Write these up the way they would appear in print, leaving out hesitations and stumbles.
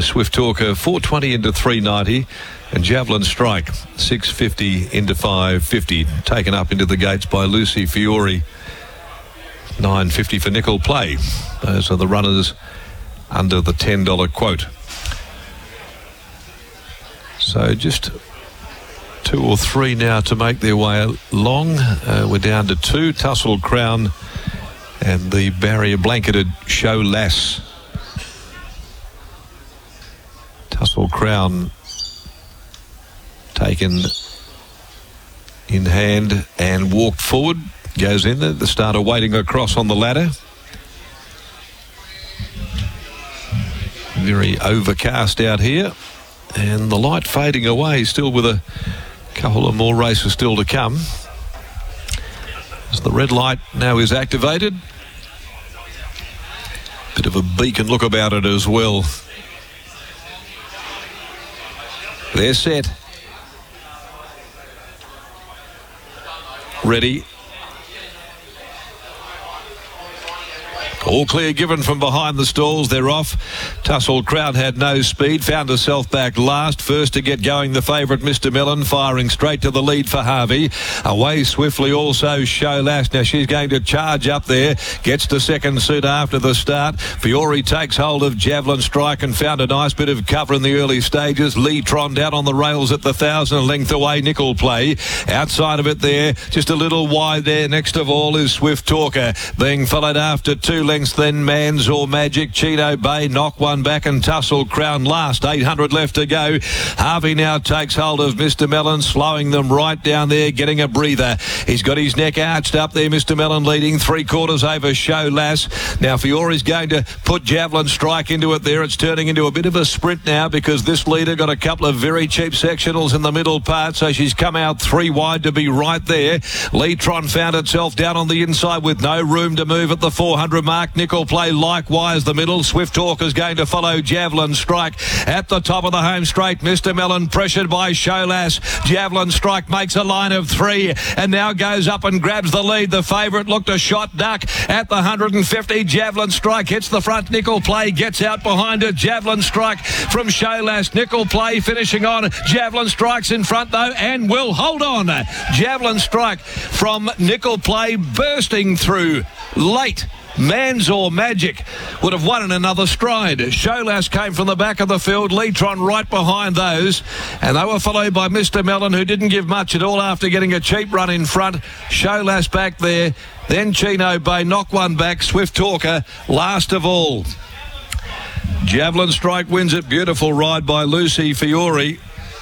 Swift Talker 420 into 390, and Javelin Strike 650 into 550, taken up into the gates by Lucy Fiore. 950 for Nickel Play. Those are the runners under the $10 quote. So just 2 or 3 now to make their way along. We're down to 2, Tussle Crown and the barrier blanketed Show Lass. Tussle Crown taken in hand and walked forward. Goes in there. The starter waiting across on the ladder. Very overcast out here. And the light fading away, still with a couple of more races still to come. As the red light now is activated. Bit of a beacon look about it as well. They're set. Ready. All clear given from behind the stalls. They're off. Tussle Crown had no speed. Found herself back last. First to get going, the favourite, Mr. Mellon, firing straight to the lead for Harvey. Away swiftly also Show Lass. Now she's going to charge up there. Gets to second suit after the start. Fiore takes hold of Javelin Strike and found a nice bit of cover in the early stages. Leitron down on the rails at the 1,000 length away. Nickel Play. Outside of it there, just a little wide there. Next of all is Swift Talker. Being followed after 2 lengths then Man's or Magic. Chino Bay knock one back and Tussle Crown last. 800 left to go. Harvey now takes hold of Mr. Mellon, slowing them right down there, getting a breather. He's got his neck arched up there. Mr. Mellon leading 3/4 over Show Lass. Now Fiore's going to put Javelin Strike into it there. It's turning into a bit of a sprint now because this leader got a couple of very cheap sectionals in the middle part, so she's come out 3 wide to be right there. Leitron found itself down on the inside with no room to move at the 400 mark. Nickel Play likewise the middle. Swift Talker's going to follow Javelin Strike at the top of the home straight. Mr. Mellon pressured by Show Lass. Javelin Strike makes a line of 3 and now goes up and grabs the lead. The favourite looked a shot duck at the 150. Javelin Strike hits the front. Nickel Play gets out behind it. Javelin Strike from Show Lass. Nickel Play finishing on. Javelin Strike's in front though and will hold on. Javelin Strike from Nickel Play bursting through late. Man's or Magic would have won in another stride. Show Lass came from the back of the field. Leitron right behind those. And they were followed by Mr. Mellon, who didn't give much at all after getting a cheap run in front. Show Lass back there. Then Chino Bay knock one back. Swift Talker last of all. Javelin Strike wins it. Beautiful ride by Lucy Fiore.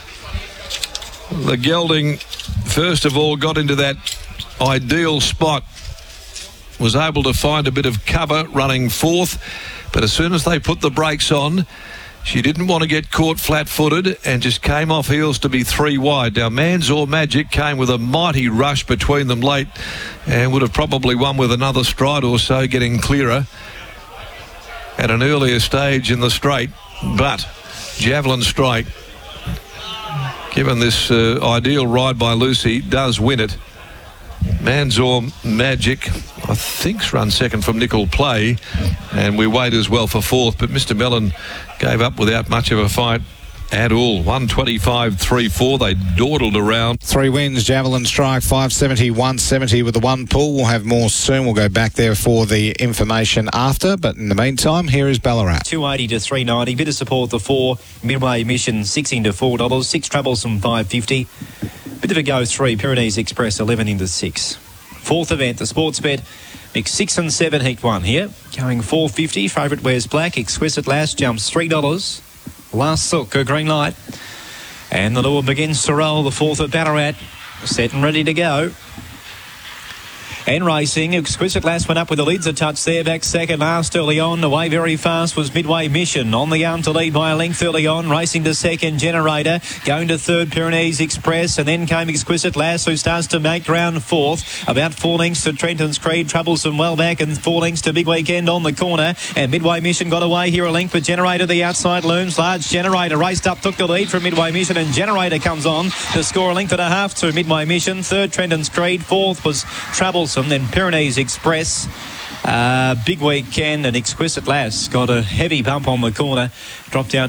The gelding, first of all, got into that ideal spot. Was able to find a bit of cover running fourth, but as soon as they put the brakes on, she didn't want to get caught flat-footed and just came off heels to be 3 wide. Now, Man's or Magic came with a mighty rush between them late and would have probably won with another stride or so, getting clearer at an earlier stage in the straight. But Javelin Strike, given this ideal ride by Lucy, does win it. Man's or Magic, I think, run second from Nickel Play, and we wait as well for fourth, but Mr. Mellon gave up without much of a fight at all. 125.34. They dawdled around. 3 wins. Javelin Strike 570, 170 with the 1 pull. We'll have more soon. We'll go back there for the information after, but in the meantime, here is Ballarat. 280 to 390. Bit of support the 4. Midway Mission 16 to $4. 6 Troublesome 550. Bit of a go 3. Pyrenees Express 11 into 6. Fourth event, the Sports Bet. Mix 6 and 7, heat 1 here. Going 450. Favourite wears black. Exquisite Lass jumps $3. Last Silk, a green light. And the lure begins to roll. The 4th at Ballarat. Set and ready to go. And racing. Exquisite Lass went up with the lids a touch there. Back second last early on. Away very fast was Midway Mission. On the arm to lead by a length early on. Racing to second, Generator. Going to third, Pyrenees Express. And then came Exquisite Lass, who starts to make ground fourth. About 4 lengths to Trenton's Creed. Troublesome well back. And 4 lengths to Big Weekend on the corner. And Midway Mission got away here a length. But Generator, the outside looms. Large Generator raced up, took the lead from Midway Mission. And Generator comes on to score a length and a half to Midway Mission. Third, Trenton's Creed. Fourth was Troublesome. Then Pyrenees Express, Big Weekend and Exquisite Lass got a heavy bump on the corner, dropped out